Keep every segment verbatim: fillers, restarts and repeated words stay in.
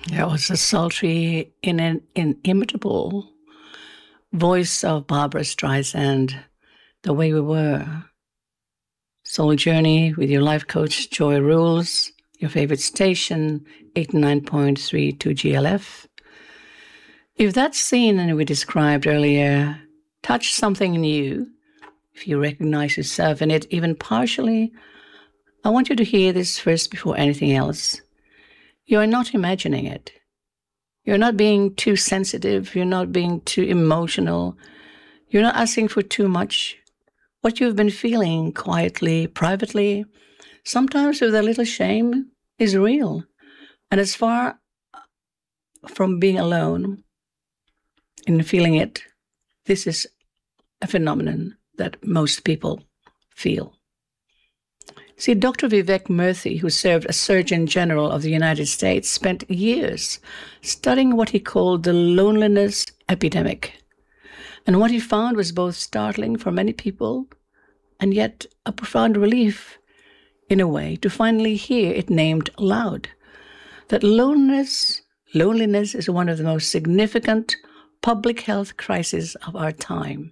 That was the sultry, in- inimitable voice of Barbara Streisand, The Way We Were. Soul Journey with your life coach, Joy Rules, your favorite station, eighty-nine point three two G L F. If that scene we described earlier touched something in you, if you recognize yourself in it even partially, I want you to hear this first before anything else. You are not imagining it. You're not being too sensitive. You're not being too emotional. You're not asking for too much. What you've been feeling quietly, privately, sometimes with a little shame, is real. And as far from being alone in feeling it, this is a phenomenon that most people feel. See, Doctor Vivek Murthy, who served as Surgeon General of the United States, spent years studying what he called the loneliness epidemic. And what he found was both startling for many people and yet a profound relief, in a way, to finally hear it named aloud. That loneliness, loneliness is one of the most significant public health crises of our time.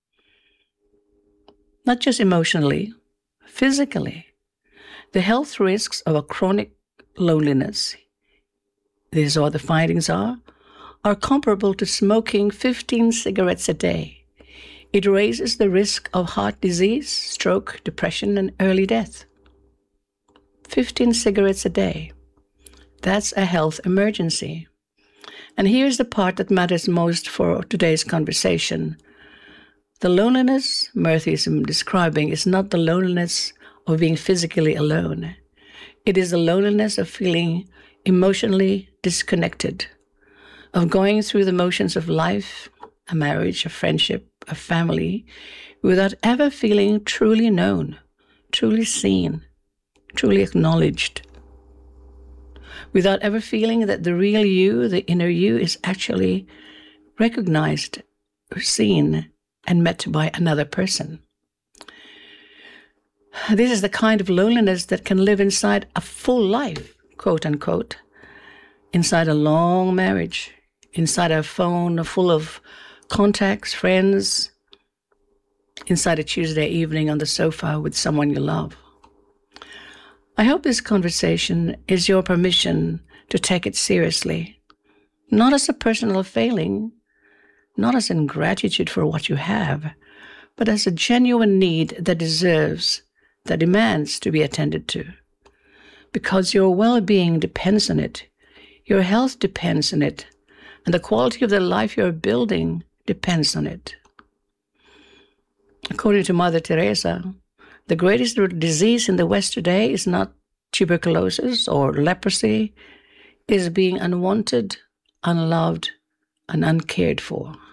Not just emotionally, physically. The health risks of a chronic loneliness, this is what the findings are, are comparable to smoking fifteen cigarettes a day. It raises the risk of heart disease, stroke, depression, and early death. fifteen cigarettes a day. That's a health emergency. And here's the part that matters most for today's conversation. The loneliness Murthy is describing is not the loneliness of being physically alone. It is the loneliness of feeling emotionally disconnected, of going through the motions of life, a marriage, a friendship, a family, without ever feeling truly known, truly seen, truly acknowledged, without ever feeling that the real you, the inner you, is actually recognized, seen, and met by another person. This is the kind of loneliness that can live inside a full life, quote unquote, inside a long marriage, inside a phone full of contacts, friends, inside a Tuesday evening on the sofa with someone you love. I hope this conversation is your permission to take it seriously, not as a personal failing, not as ingratitude for what you have, but as a genuine need that deserves, that demands to be attended to. Because your well-being depends on it, your health depends on it, and the quality of the life you're building depends on it. According to Mother Teresa, the greatest disease in the West today is not tuberculosis or leprosy, it is being unwanted, unloved, and uncared for.